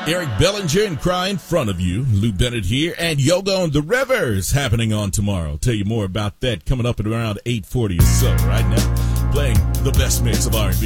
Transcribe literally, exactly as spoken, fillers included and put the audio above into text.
Eric Bellinger and Cry in Front of You. Lou Bennett here, and Yoga on the River is happening on tomorrow. I'll tell you more about that coming up at around eight forty or so. Right now, playing the best mix of R and B.